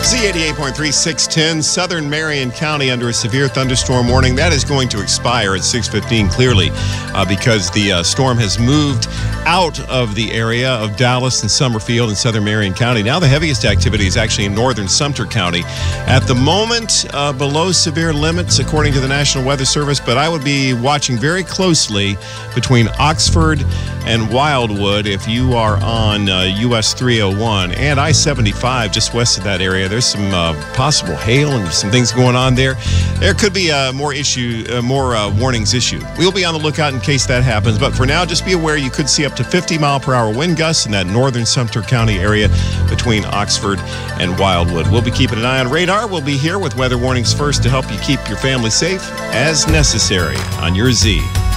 Z88.3, 610, Southern Marion County under a severe thunderstorm warning. That is going to expire at 6:15 clearly because the storm has moved out of the area of Dallas and Summerfield and Southern Marion County. Now the heaviest activity is actually in northern Sumter County. At the moment, below severe limits according to the National Weather Service, but I would be watching very closely between Oxford and Wildwood if you are on US 301 and I-75 just west of that area. There's some possible hail and some things going on there. There could be more warnings issued. We'll be on the lookout in case that happens, but for now, just be aware you could see up to 50-mile-per-hour wind gusts in that northern Sumter County area between Oxford and Wildwood. We'll be keeping an eye on radar. We'll be here with weather warnings first to help you keep your family safe as necessary on your Z.